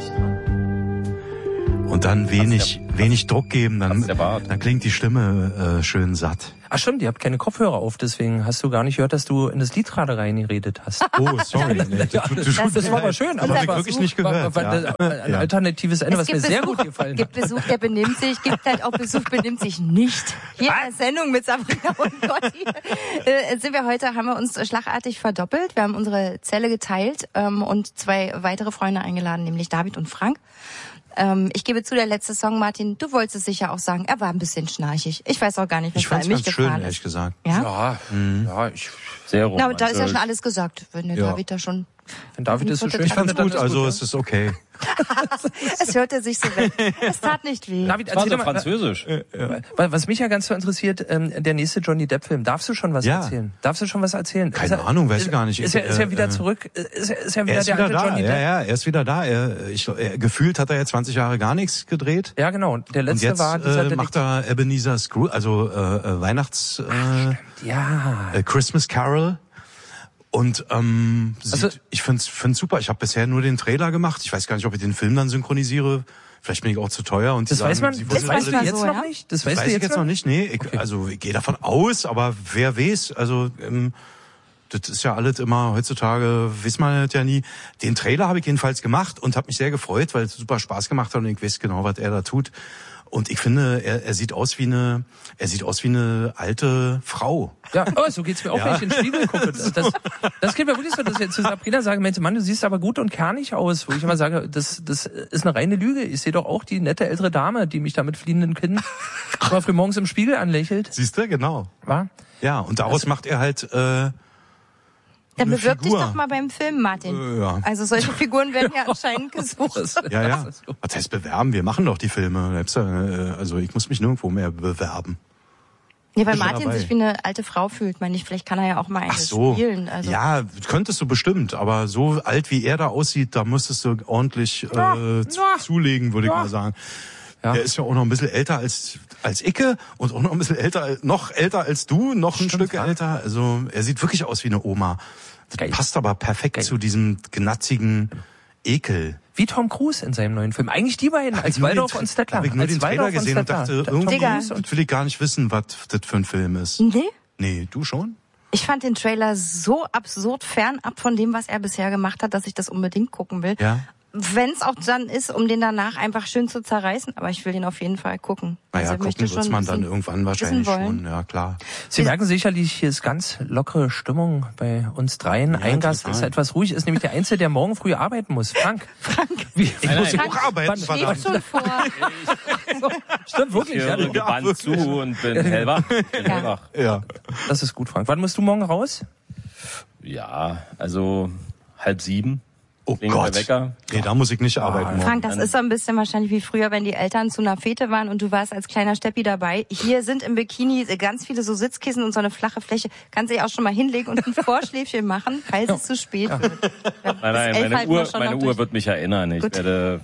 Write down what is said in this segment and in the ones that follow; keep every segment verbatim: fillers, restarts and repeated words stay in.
Und dann wenig, der, wenig Druck geben, dann, dann klingt die Stimme äh, schön satt. Ach stimmt, ihr habt keine Kopfhörer auf, deswegen hast du gar nicht gehört, dass du in das Lied gerade reingeredet hast. Oh, sorry. Nee, ja, du, du, das, das war aber schön. Aber ich wirklich nicht gehört. War, war, ja. Ein alternatives Ende, was mir Besuch, sehr gut gefallen hat. Es gibt Besuch, der benimmt sich, gibt halt auch Besuch, benimmt sich nicht. Hier in der Sendung mit Sabrina und Gotti äh, sind wir heute, haben wir uns schlagartig verdoppelt. Wir haben unsere Zelle geteilt ähm, und zwei weitere Freunde eingeladen, nämlich David und Frank. Ähm, ich gebe zu, der letzte Song, Martin, du wolltest es sicher auch sagen, er war ein bisschen schnarchig. Ich weiß auch gar nicht, was da in mich gefahren schön, ist. Ehrlich gesagt. Ja, ja, mhm. ja ich, sehr romantisch. Na, aber da ist ja schon alles gesagt, wenn der ja. David da schon... Wenn David ist so schön, ich fand's gut, also gut, es ist okay. Es hörte sich so weg. Es tat nicht weh. David, erzähl so mal, Französisch. Äh, äh, was mich ja ganz so interessiert, ähm, der nächste Johnny Depp-Film. Darfst du schon was ja. erzählen? Darfst du schon was erzählen? Keine er, Ahnung, weiß ich gar nicht. Ist er, ist er wieder äh, zurück? Ist er, ist er wieder er ist der wieder alte da. Johnny Depp? Ja, ja, er ist wieder da. Er, ich, er, gefühlt hat er ja zwanzig Jahre gar nichts gedreht. Ja, genau. Der letzte Und jetzt, war dieser äh, macht er Ebenezer Scrooge, also äh, Weihnachts... Äh, Ach, ja. Äh, Christmas Carol. Und ähm, also, sieht, ich find's, find's super. Ich habe bisher nur den Trailer gemacht. Ich weiß gar nicht, ob ich den Film dann synchronisiere. Vielleicht bin ich auch zu teuer. Und das die weiß sagen, man. sie Das weißt du jetzt so, noch ja? nicht. Das, das weißt weiß du ich jetzt, jetzt noch nicht. Nee, ich, okay. also ich gehe davon aus, aber wer weiß. Also ähm, das ist ja alles immer heutzutage, weiß man das ja nie. Den Trailer habe ich jedenfalls gemacht und habe mich sehr gefreut, weil es super Spaß gemacht hat und ich weiß genau, was er da tut. Und ich finde, er, er sieht aus wie eine, er sieht aus wie eine alte Frau. Ja, oh, so geht's mir auch, ja. wenn ich in den Spiegel gucke. Das, das, das geht mir wirklich so, dass ich zu Sabrina sage, Mensch, Mann, du siehst aber gut und kernig aus. Wo ich immer sage, das, das ist eine reine Lüge. Ich sehe doch auch die nette ältere Dame, die mich da mit fliehenden Kinn mal früh morgens im Spiegel anlächelt. Siehst du, genau. War? Ja, und daraus also, macht er halt, äh, Dann bewirb dich doch mal beim Film, Martin. Äh, ja. Also solche Figuren werden ja anscheinend gesucht. Ja, ja. Was heißt bewerben? Wir machen doch die Filme. Also ich muss mich nirgendwo mehr bewerben. Nee, weil Martin sich wie eine alte Frau fühlt, meine ich. Vielleicht kann er ja auch mal eine Ach so. spielen. Also. Ja, könntest du bestimmt. Aber so alt wie er da aussieht, da müsstest du ordentlich äh, ja. zulegen, würde ja. ich mal sagen. Ja. Der ist ja auch noch ein bisschen älter als als Icke und auch noch ein bisschen älter, noch älter als du, noch ein Stimmt, Stück ja. älter. Also er sieht wirklich aus wie eine Oma. Das Geil. Passt aber perfekt Geil. zu diesem gnatzigen Ekel. Wie Tom Cruise in seinem neuen Film. Eigentlich die beiden, als Waldorf und Stettler. Habe ich nur den Trailer gesehen und dachte, irgendwie will ich gar nicht wissen, was das für ein Film ist. Nee? Nee, du schon? Ich fand den Trailer so absurd fernab von dem, was er bisher gemacht hat, dass ich das unbedingt gucken will. Ja. Wenn es auch dann ist, um den danach einfach schön zu zerreißen. Aber ich will den auf jeden Fall gucken. Naja, also gucken wird's man dann irgendwann wahrscheinlich schon. Ja, klar. Sie merken sicherlich, hier ist ganz lockere Stimmung bei uns dreien. Ja, Ein Gast ist etwas ruhig, ist nämlich der Einzige, der morgen früh arbeiten muss. Frank. Frank. Wie? Ich muss auch arbeiten. Ich stehe schon vor. Stimmt, wirklich. Ich höre ja, gebannt ja, zu und bin hellwach. Bin ja. hellwach. Ja. Das ist gut, Frank. Wann musst du morgen raus? Ja, also halb sieben. Oh Wegen Gott. Wecker. Nee, da muss ich nicht arbeiten. Frank, das ist so ein bisschen wahrscheinlich wie früher, wenn die Eltern zu einer Fete waren und du warst als kleiner Steppi dabei. Hier sind im Bikini ganz viele so Sitzkissen und so eine flache Fläche. Kannst dich auch schon mal hinlegen und ein Vorschläfchen machen, falls es zu spät wird. Nein, nein, meine Uhr, meine Uhr wird mich erinnern. Ich Gut. werde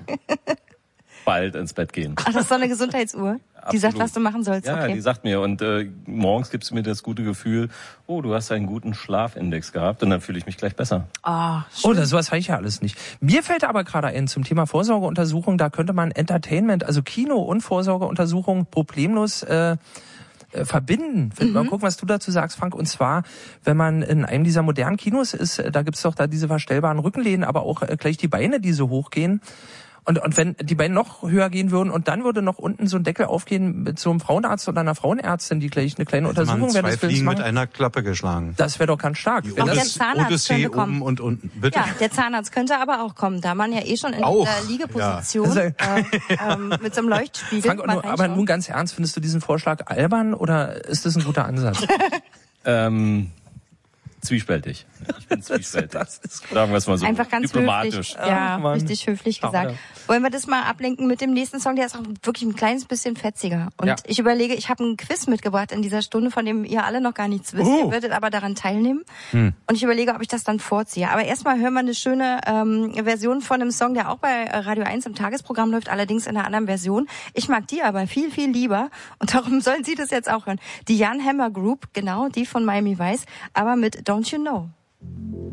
bald ins Bett gehen. Ach, das ist so eine Gesundheitsuhr? Die Absolut. sagt, was du machen sollst. Ja, okay. die sagt mir. Und äh, morgens gibst du mir das gute Gefühl, oh, du hast einen guten Schlafindex gehabt. Und dann fühle ich mich gleich besser. Oh, oh das sowas habe ich ja alles nicht. Mir fällt aber gerade ein, zum Thema Vorsorgeuntersuchung, da könnte man Entertainment, also Kino und Vorsorgeuntersuchung problemlos äh, äh, verbinden. Mhm. Mal gucken, was du dazu sagst, Frank. Und zwar, wenn man in einem dieser modernen Kinos ist, da gibt's doch da diese verstellbaren Rückenlehnen, aber auch äh, gleich die Beine, die so hochgehen. Und, und wenn die Beine noch höher gehen würden und dann würde noch unten so ein Deckel aufgehen mit so einem Frauenarzt oder einer Frauenärztin, die gleich eine kleine Hätte Untersuchung während des Films Fliegen machen. mit einer Klappe geschlagen. Das wäre doch ganz stark. Die Auch das der Zahnarzt Odyssee könnte kommen. oben und unten. Bitte? Ja, der Zahnarzt könnte aber auch kommen, da man ja eh schon in Auch, dieser Liegeposition ja. äh, ähm, mit so einem Leuchtspiegel. Frank, nur, aber nun ganz ernst, findest du diesen Vorschlag albern oder ist das ein guter Ansatz? ähm, zwiespältig. Ich bin zwiespältig. Das ist Sagen wir es mal so. Einfach ganz diplomatisch. höflich. Ja, Ach, richtig höflich gesagt. Ja. Wollen wir das mal ablenken mit dem nächsten Song? Der ist auch wirklich ein kleines bisschen fetziger. Und Ja. ich überlege, ich habe einen Quiz mitgebracht in dieser Stunde, von dem ihr alle noch gar nichts wisst. Oh. Ihr werdet aber daran teilnehmen. Hm. Und ich überlege, ob ich das dann vorziehe. Aber erstmal hören wir eine schöne ähm, Version von einem Song, der auch bei Radio eins im Tagesprogramm läuft, allerdings in einer anderen Version. Ich mag die aber viel, viel lieber. Und darum sollen Sie das jetzt auch hören. Die Jan Hammer Group, genau, die von Miami Vice, aber mit Don't You Know.